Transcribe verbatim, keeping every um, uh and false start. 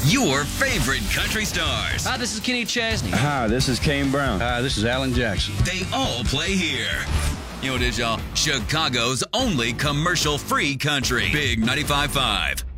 Your favorite country stars. Hi, this is Kenny Chesney. Hi, this is Kane Brown. Hi, this is Alan Jackson. They all play here. You know what it is, y'all? Chicago's only commercial-free country. Big ninety-five point five.